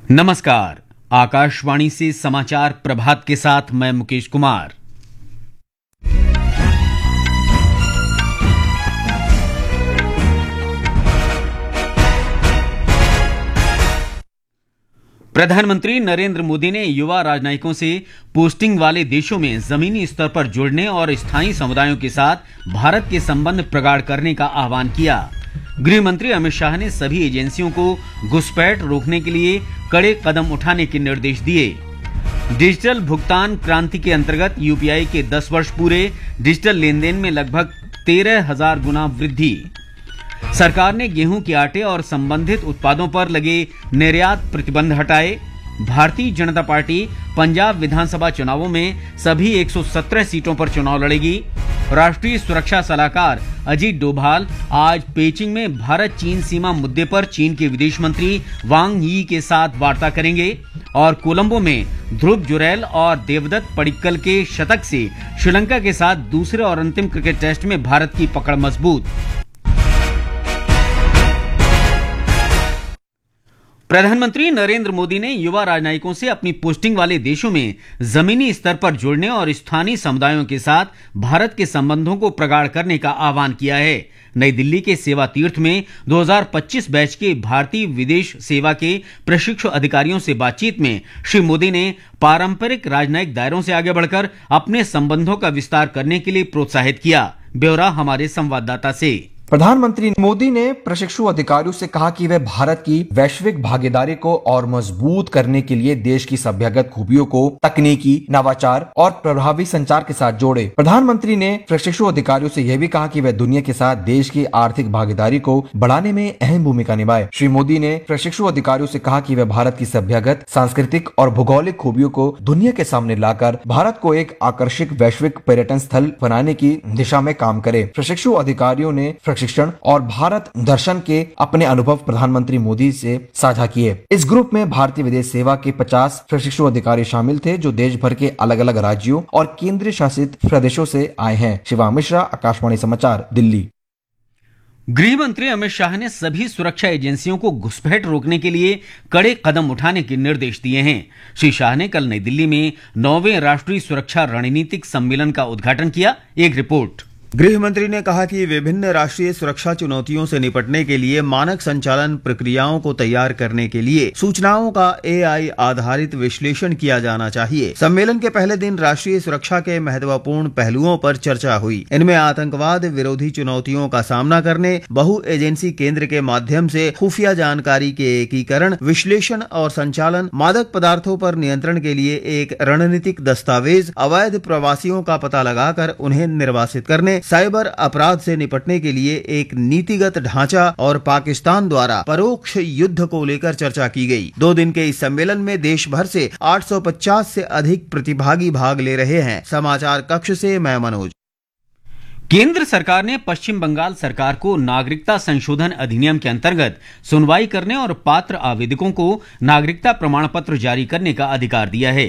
नमस्कार। आकाशवाणी से समाचार प्रभात के साथ मैं मुकेश कुमार। प्रधानमंत्री नरेंद्र मोदी ने युवा राजनयिकों से पोस्टिंग वाले देशों में जमीनी स्तर पर जुड़ने और स्थानीय समुदायों के साथ भारत के संबंध प्रगाढ़ करने का आह्वान किया। गृह मंत्री अमित शाह ने सभी एजेंसियों को घुसपैठ रोकने के लिए कड़े कदम उठाने के निर्देश दिए। डिजिटल भुगतान क्रांति के अंतर्गत यूपीआई के 10 वर्ष पूरे, डिजिटल लेन देन में लगभग 13,000 गुना वृद्धि। सरकार ने गेहूं के आटे और संबंधित उत्पादों पर लगे निर्यात प्रतिबंध हटाए। भारतीय जनता पार्टी पंजाब विधानसभा चुनावों में सभी 117 सीटों पर चुनाव लड़ेगी। राष्ट्रीय सुरक्षा सलाहकार अजीत डोभाल आज पेचिंग में भारत चीन सीमा मुद्दे पर चीन के विदेश मंत्री वांग यी के साथ वार्ता करेंगे। और कोलंबो में ध्रुव जुरैल और देवदत्त पडिक्कल के शतक से श्रीलंका के साथ दूसरे और अंतिम क्रिकेट टेस्ट में भारत की पकड़ मजबूत। प्रधानमंत्री नरेंद्र मोदी ने युवा राजनयिकों से अपनी पोस्टिंग वाले देशों में जमीनी स्तर पर जुड़ने और स्थानीय समुदायों के साथ भारत के संबंधों को प्रगाढ़ करने का आह्वान किया है। नई दिल्ली के सेवा तीर्थ में 2025 बैच के भारतीय विदेश सेवा के प्रशिक्षु अधिकारियों से बातचीत में श्री मोदी ने पारंपरिक राजनयिक दायरों से आगे बढ़कर अपने संबंधों का विस्तार करने के लिए प्रोत्साहित किया। ब्यौरा हमारे संवाददाता से। प्रधानमंत्री मोदी ने प्रशिक्षु अधिकारियों से कहा कि वे भारत की वैश्विक भागीदारी को और मजबूत करने के लिए देश की सभ्यगत खूबियों को तकनीकी नवाचार और प्रभावी संचार के साथ जोड़े। प्रधानमंत्री ने प्रशिक्षु अधिकारियों से यह भी कहा कि वे दुनिया के साथ देश की आर्थिक भागीदारी को बढ़ाने में अहम भूमिका निभाए। श्री मोदी ने प्रशिक्षु अधिकारियों से कहा कि वे भारत की सभ्यगत, सांस्कृतिक और भौगोलिक खूबियों को दुनिया के सामने लाकर भारत को एक आकर्षक वैश्विक पर्यटन स्थल बनाने की दिशा में काम करे। प्रशिक्षु अधिकारियों ने प्रशिक्षण और भारत दर्शन के अपने अनुभव प्रधानमंत्री मोदी से साझा किए। इस ग्रुप में भारतीय विदेश सेवा के 50 प्रशिक्षु अधिकारी शामिल थे जो देश भर के अलग अलग राज्यों और केंद्र शासित प्रदेशों से आए हैं। शिवा मिश्रा, आकाशवाणी समाचार, दिल्ली। गृह मंत्री अमित शाह ने सभी सुरक्षा एजेंसियों को घुसपैठ रोकने के लिए कड़े कदम उठाने के निर्देश दिए हैं। श्री शाह ने कल नई दिल्ली में 9वें राष्ट्रीय सुरक्षा रणनीतिक सम्मेलन का उद्घाटन किया। एक रिपोर्ट। गृह मंत्री ने कहा कि विभिन्न राष्ट्रीय सुरक्षा चुनौतियों से निपटने के लिए मानक संचालन प्रक्रियाओं को तैयार करने के लिए सूचनाओं का AI आधारित विश्लेषण किया जाना चाहिए। सम्मेलन के पहले दिन राष्ट्रीय सुरक्षा के महत्वपूर्ण पहलुओं पर चर्चा हुई। इनमें आतंकवाद विरोधी चुनौतियों का सामना करने, बहु एजेंसी केंद्र के माध्यम से खुफिया जानकारी के एकीकरण, विश्लेषण और संचालन, मादक पदार्थों पर नियंत्रण के लिए एक रणनीतिक दस्तावेज, अवैध प्रवासियों का पता लगाकर उन्हें निर्वासित करने, साइबर अपराध से निपटने के लिए एक नीतिगत ढांचा और पाकिस्तान द्वारा परोक्ष युद्ध को लेकर चर्चा की गई। 2 दिन के इस सम्मेलन में देश भर से 850 से अधिक प्रतिभागी भाग ले रहे हैं। समाचार कक्ष से मैं मनोज। केंद्र सरकार ने पश्चिम बंगाल सरकार को नागरिकता संशोधन अधिनियम के अंतर्गत सुनवाई करने और पात्र आवेदकों को नागरिकता प्रमाण पत्र जारी करने का अधिकार दिया है।